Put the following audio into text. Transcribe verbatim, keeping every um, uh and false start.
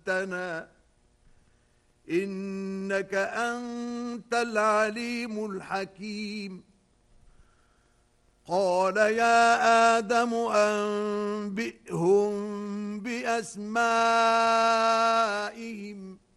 علمتنا إنك أنت العليم الحكيم. قال يا آدم أنبئهم بأسمائهم